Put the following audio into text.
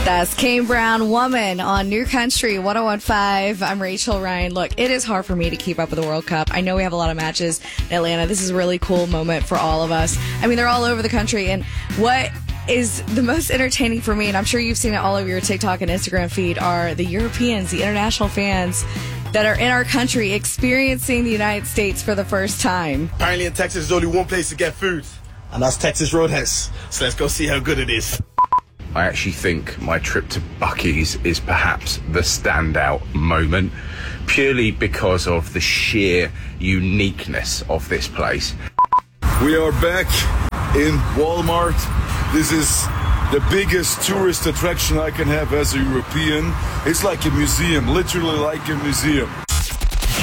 That's Kane Brown, Woman on New Country 101.5. I'm Rachel Ryan. Look, it is hard for me to keep up with the World Cup. I know we have a lot of matches in Atlanta. This is a really cool moment for all of us. I mean, they're all over the country. And what is the most entertaining for me, and I'm sure you've seen it all over your TikTok and Instagram feed, are the Europeans, the international fans that are in our country experiencing the United States for the first time. Apparently in Texas, there's only one place to get food, and that's Texas Roadhouse. So let's go see how good it is. I actually think my trip to Buc-ee's is perhaps the standout moment, purely because of the sheer uniqueness of this place. We are back in Walmart. This is the biggest tourist attraction I can have as a European. It's like a museum, literally like a museum.